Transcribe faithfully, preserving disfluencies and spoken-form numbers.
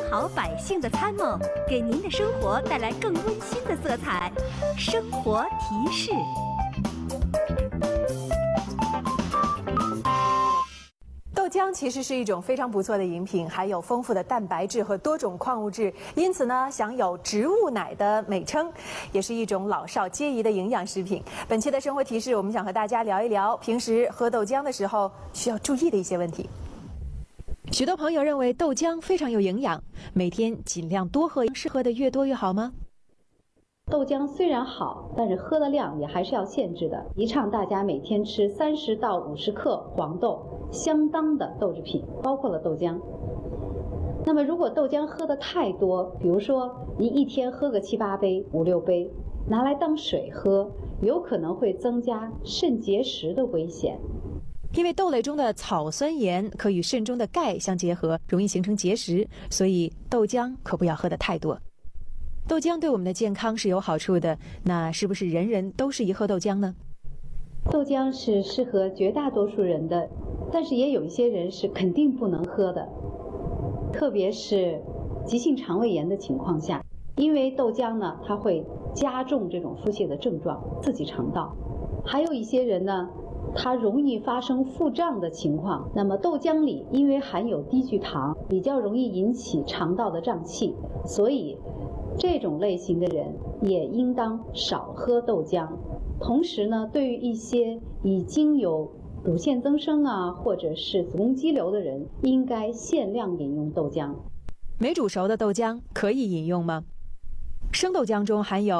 好百姓的参谋，给您的生活带来更温馨的色彩。生活提示。 豆浆其实是一种非常不错的饮品，含有丰富的蛋白质和多种矿物质，因此呢，享有植物奶的美称，也是一种老少皆宜的营养食品。本期的生活提示，我们想和大家聊一聊平时喝豆浆的时候需要注意的一些问题。许多朋友认为豆浆非常有营养，每天尽量多喝，是喝的越多越好吗？ 豆浆虽然好，但是喝的量也还是要限制的。提倡大家每天吃三十到五十克黄豆相当的豆制品，包括了豆浆。那么如果豆浆喝的太多，比如说您一天喝个七八杯、五六杯，拿来当水喝，有可能会增加肾结石的危险。 因为豆类中的草酸盐可与肾中的钙相结合，容易形成结石，所以豆浆可不要喝得太多。豆浆对我们的健康是有好处的，那是不是人人都适宜喝豆浆呢？ 豆浆是适合绝大多数人的，但是也有一些人是肯定不能喝的，特别是急性肠胃炎的情况下，因为豆浆呢，它会加重这种腹泻的症状，刺激肠道。还有一些人呢，它容易发生腹胀的情况，那么豆浆里因为含有低聚糖，比较容易引起肠道的胀气，所以这种类型的人也应当少喝豆浆。同时呢，对于一些已经有乳腺增生啊，或者是子宫肌瘤的人，应该限量饮用豆浆。 没煮熟的豆浆可以饮用吗？生豆浆中含有